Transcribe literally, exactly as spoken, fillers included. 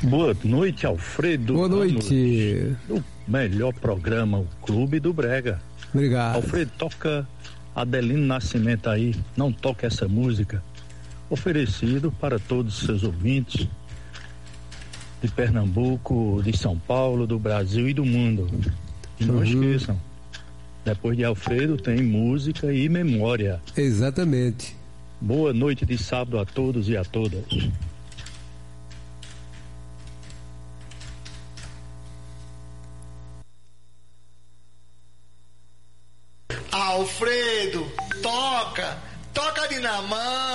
Boa noite, Alfredo. Boa noite. O melhor programa, o Clube do Brega. Obrigado. Alfredo, toca Adelino Nascimento aí, não toca essa música. Oferecido para todos os seus ouvintes de Pernambuco, de São Paulo, do Brasil e do mundo. E não uhum. esqueçam, depois de Alfredo tem música e memória. Exatamente. Boa noite de sábado a todos e a todas. Alfredo, toca, toca Dinamã.